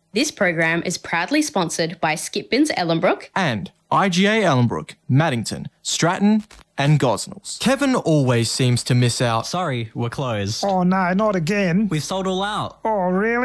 This program is proudly sponsored by Skipbins Ellenbrook and IGA Ellenbrook, Maddington, Stratton and Gosnells. Kevin always seems to miss out. Sorry, we're closed. Oh no, not again. We've sold all out. Oh really?